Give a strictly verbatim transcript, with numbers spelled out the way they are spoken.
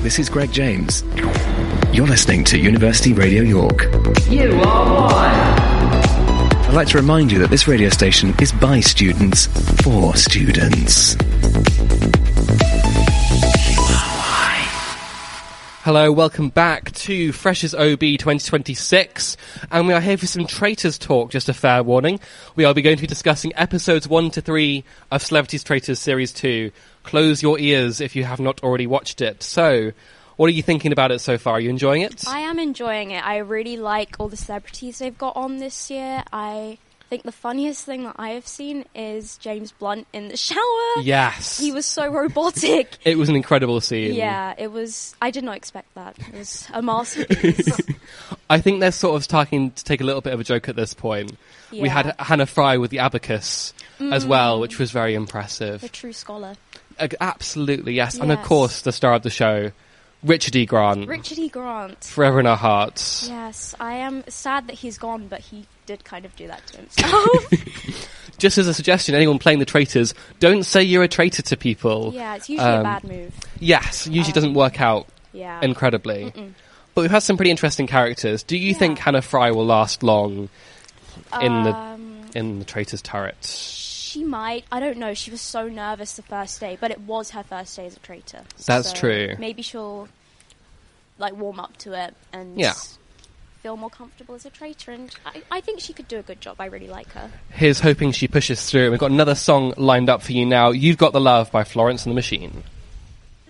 this is Greg James. You're listening to University Radio York. You are one. I'd like to remind you that this radio station is by students, for students. Hello, welcome back to Freshers O B twenty twenty-six, and we are here for some Traitors talk, just a fair warning. We are going to be discussing episodes one to three of Celebrities Traitors Series two. Close your ears if you have not already watched it. So, what are you thinking about it so far? Are you enjoying it? I am enjoying it. I really like all the celebrities they've got on this year. I think the funniest thing that I have seen is James Blunt in the shower. Yes. He was so robotic. It was an incredible scene. Yeah, it was. I did not expect that. It was a masterpiece. I think they're sort of starting to take a little bit of a joke at this point. Yeah. We had Hannah Fry with the abacus mm. as well, which was very impressive. A true scholar. Uh, absolutely, yes. yes. And of course, the star of the show, Richard E. Grant. Richard E. Grant. Forever in our hearts. Yes, I am sad that he's gone, but he did kind of do that to himself. Just as a suggestion, anyone playing the traitors, don't say you're a traitor to people. Yeah, it's usually um, a bad move. Yes, usually um, doesn't work out yeah. incredibly. Mm-mm. But we've had some pretty interesting characters. Do you yeah. think Hannah Fry will last long in um, the in the traitors turret? She might. I don't know. She was so nervous the first day, but it was her first day as a traitor. That's so true. Maybe she'll like warm up to it and yeah. feel more comfortable as a traitor, and I, I think she could do a good job. I really like her. Here's hoping she pushes through. We've got another song lined up for you now. You've Got the Love by Florence and the Machine.